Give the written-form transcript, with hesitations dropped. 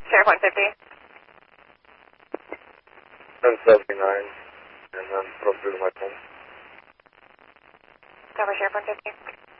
Sheriff 150. 1079, and then go through to my phone. Cover Sheriff 150.